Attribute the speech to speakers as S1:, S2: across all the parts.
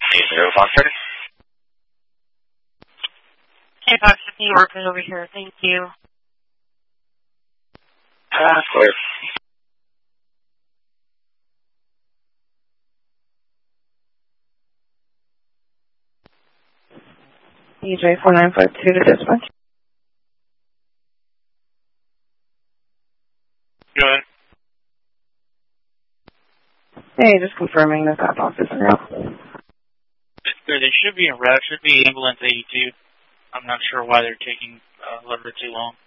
S1: 80 Fox Tractor.
S2: Hey, Fox, it's New York over here. Thank you.
S1: Clear.
S3: EJ 4952 to dispatch.
S4: Go ahead.
S3: Hey, just confirming that that box is in route.
S4: They should be in route. Should be ambulance 82. I'm not sure why they're taking a little bit too long.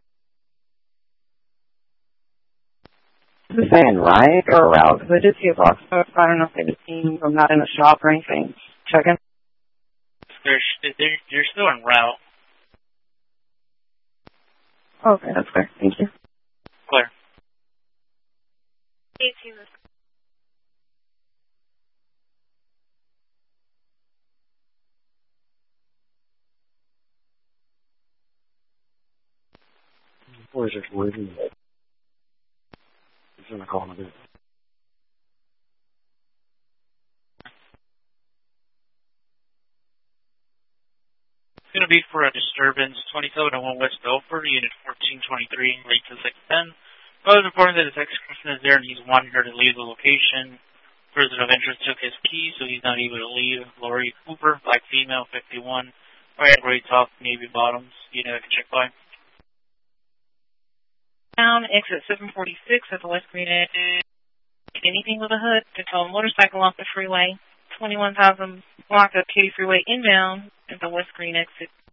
S3: Is it saying right or route? Because I did see a box, but I don't know if they just seen I'm not in the shop or anything. Checking.
S4: They're still en route.
S3: Okay, that's clear. Thank you.
S4: Clear.
S2: 82.
S1: Where's your waiting? He's going to call him a bit.
S4: It's going to be for a disturbance 2701 West Belford, Unit 1423, late to 610. Well, it's important that his ex-person is there and he's wanting her to leave the location. Person of interest took his key, so he's not able to leave. Lori Cooper, black female, 51. Right, gray top, navy bottoms. You know, I can check by.
S2: Down, exit 746 at the West Green Edge. Anything with a hood to tow a motorcycle off the freeway. 21,000 block of Katy Freeway inbound at the West Green exit.